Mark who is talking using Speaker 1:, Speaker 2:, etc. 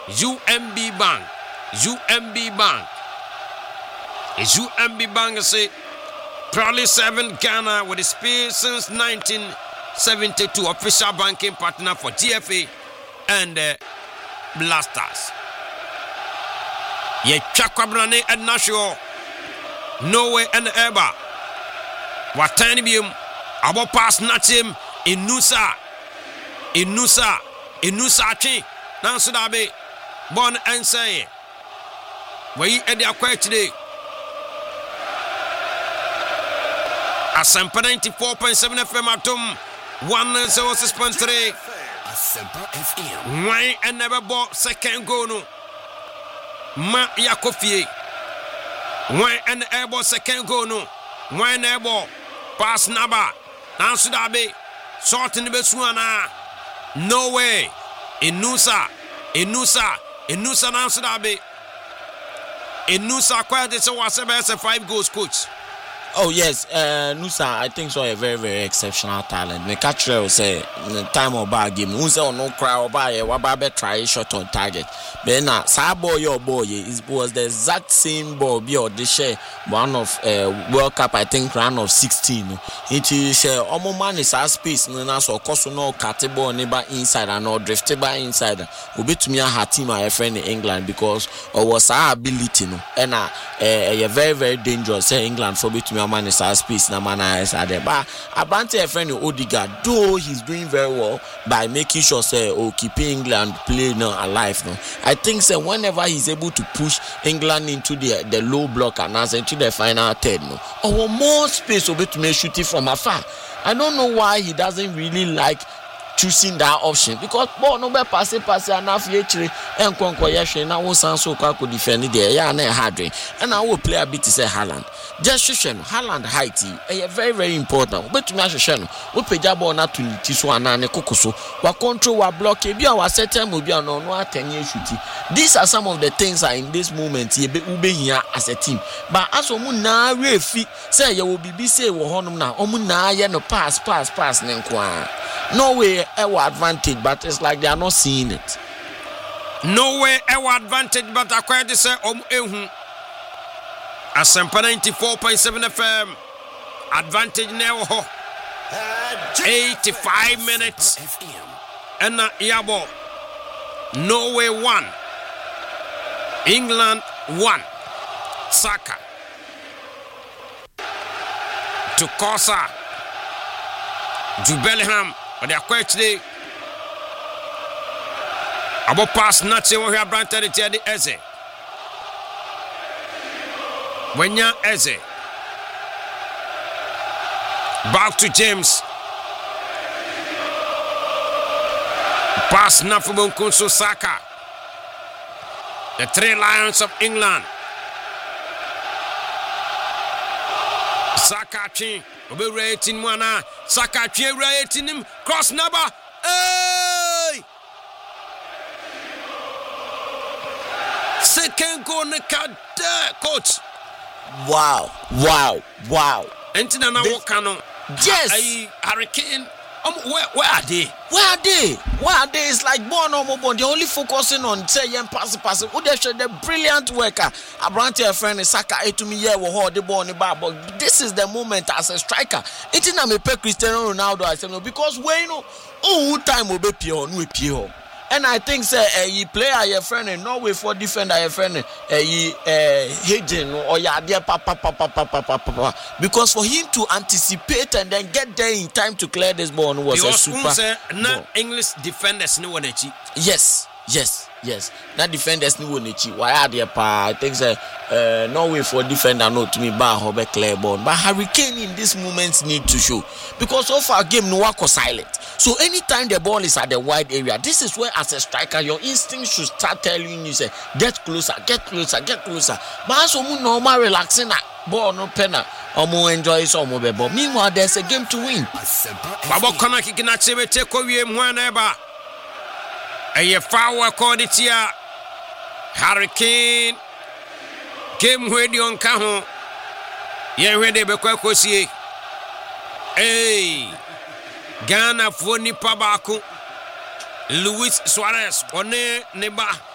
Speaker 1: UMB Bank. UMB Bank. UMB Bank say proudly serving Ghana with experience since 1972. Official banking partner for GFA and Blasters. Ye Chakwabrane and Nashua. Norway and Eba. What tiny beam? Abo pass Natim Inusa Chi. Nansudabe. Bon and say. Where you at the aquatic? Asempa 94.7 FM Atom 106.3.
Speaker 2: Asempa FM.
Speaker 1: Why and never bought second goal no. Ma Yakofie. Why and airborne second goal no. Why and airborne pass Naba. Nansudabe. Short in the Besuana. No way. Inusa Nansudabe. Inusa quite is a 5 goals coach.
Speaker 3: Oh yes, Nusa, I think so. A very, very exceptional talent. Me catch will say time of bad game. Nusa no cry or buy a try shot on target. But now, Sabo your boy it was the exact same ball. Be or the share one of World Cup. I think round of 16. It is almost man is our space. No, so course no catable neighbor inside and no driftable inside. Obi to me a team my friend in England because was our ability no. And a very, very dangerous. England for between man is our space na man is at the bar. Abante a friend Odegaard, though he's doing very well by making sure say keeping England play now alive now. I think say whenever he's able to push England into the low block and as into the final third no, or more space over to make shooting from afar. I don't know why he doesn't really like choosing that option because ball no be pass enough yetri enkonko yehwe na wo san so kwa could defend there ya na hard and I will play a bit say Haaland just shushen Haaland height very, very important but me ahwehwe no wo pagya ball na to ti so ana ne kokoso wa control wa block e bia wa set time obi no atanye shoot. These are some of the things are in this moment ye be here as a team but as omu na refi say ye will be say wo honum na omu na ye no pass ne nko Norway our advantage, but it's like they are not seeing it.
Speaker 1: Norway our advantage, but I quite say Asempa 94.7 FM advantage now 85 minutes and Yabo Norway 1 England 1 Saka to Kosa to Bellingham. But they are quite today. About pass nothing when we have Brandt the Eze. When you're Eze. Back to James. Pass Nafubun Kunsu Saka. The 3 Lions of England. Saka Chin. Obe rating wana Saka Chie rating him cross number. Hey! Second goal coach.
Speaker 3: Wow.
Speaker 1: Entina na wokano.
Speaker 3: Yes.
Speaker 1: Hurricane. Where are they?
Speaker 3: It's like born or more. They're only focusing on say and pass. Who they show the brilliant worker. Abrante a friend is Saka to me here will hold the ball on the bar. But this is the moment as a striker. It's in a Cristiano Ronaldo I say no because when you know time will be pure. And I think say you play your friend in Norway for defender your friend Hayden or ya dear papa because for him to anticipate and then get there in time to clear this ball was a super
Speaker 1: English defenders no one.
Speaker 3: Yes. That defenders no one. Why are there pa? I think say Norway for defender no to me ba hobe clear ball. But Hurricane in this moment need to show because so far game no was silent. So anytime the ball is at the wide area, this is where as a striker your instinct should start telling you say get closer. But as you normal relaxing ball no penna. Omo enjoy some of but meanwhile there's a game to win.
Speaker 1: Babo kona kikinache we take owie mwana eba. Eye foul quality ya Hurricane game where the onka ho. Ye where de be kwakosie. Hey Ghana for nipa baako Luis Suarez one neba